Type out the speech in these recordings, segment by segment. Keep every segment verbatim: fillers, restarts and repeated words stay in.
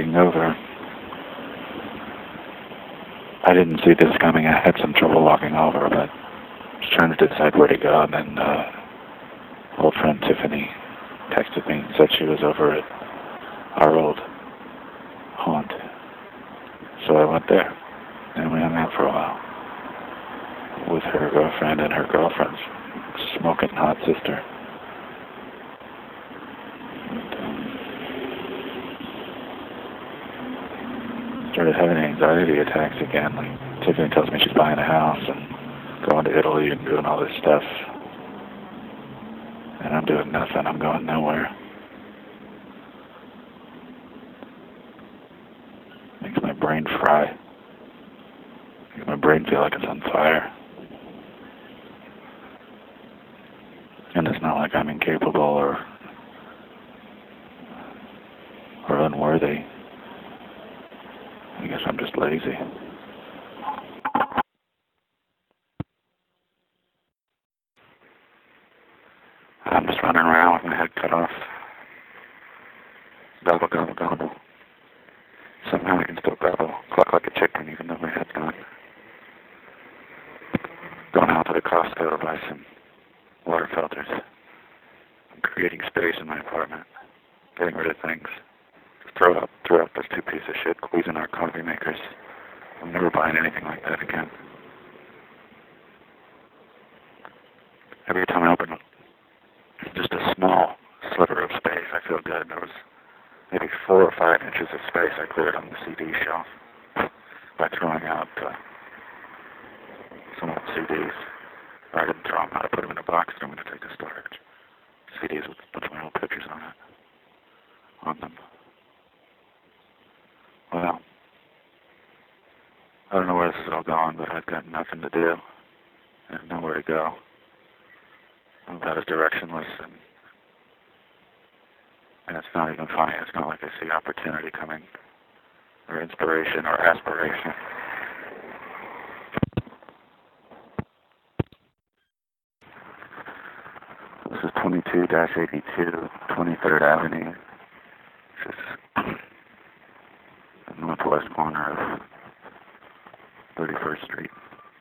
walking over. I didn't see this coming. I had some trouble walking over, but I was trying to decide where to go, and then uh, old friend Tiffany texted me and said she was over at our old haunt. So I went there, and we hung out for a while with her girlfriend and her girlfriend's smoking hot sister. And, um, started having anxiety attacks again. Like Tiffany tells me she's buying a house and going to Italy and doing all this stuff. And I'm doing nothing. I'm going nowhere. Makes my brain fry. Makes my brain feel like it's on fire. And it's not like I'm incapable or or unworthy. I guess I'm just lazy. I'm just running around with my head cut off. Gobble, gobble, gobble. Somehow I can still gobble, cluck like a chicken even though my head's gone. Going out to the Costco to buy some water filters. I'm creating space in my apartment. Getting rid of things. Just throw out, throw out those two pieces of shit, Cuisinart coffee makers. I'm never buying anything like that again. Every time I open just a small sliver of space, I feel good. There was maybe four or five inches of space I cleared on the C D shelf by throwing out uh, some old C Ds. I didn't throw them out. I put them in a box that I'm going to take to storage. C Ds with a bunch of my old pictures on it, on them. Well, I don't know where this is all going, but I've got nothing to do and nowhere to go. I'm about as directionless, and, and it's not even funny. It's not like I see opportunity coming, or inspiration, or aspiration. This is twenty-two eighty-two, twenty-third Avenue, which is the northwest corner of thirty-first Street.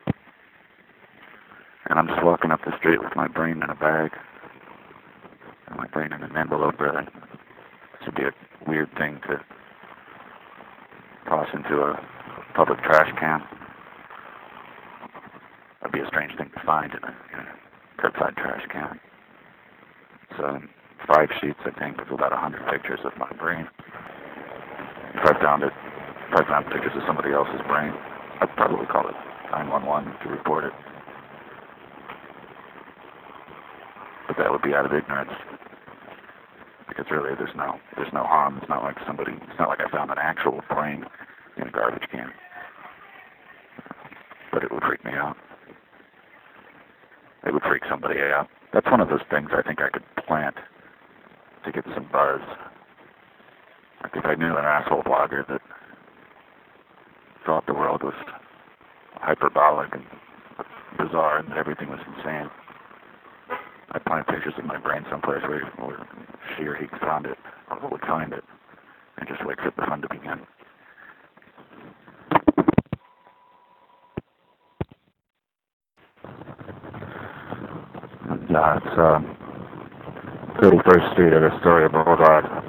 And I'm just walking up the street with my brain in a bag, and my brain in an envelope, really. This would be a weird thing to toss into a public trash can. That'd be a strange thing to find in a, in a curbside trash can. So, five sheets, I think, with about a hundred pictures of my brain. If I found it, if I found pictures of somebody else's brain, I'd probably call it nine one one to report it. But that would be out of ignorance, because really there's no there's no harm. It's not like somebody. It's not like I found an actual brain in a garbage can. But it would freak me out. It would freak somebody out. That's one of those things I think I could plant to get some buzz. Like if I knew an asshole blogger that thought the world was hyperbolic and bizarre and that everything was insane, I'd plant pictures of my brain someplace where, where she or he found it, or would find it, and just wait for the fun to begin. Yeah, it's uh, thirty-first Street at Astoria Boulevard.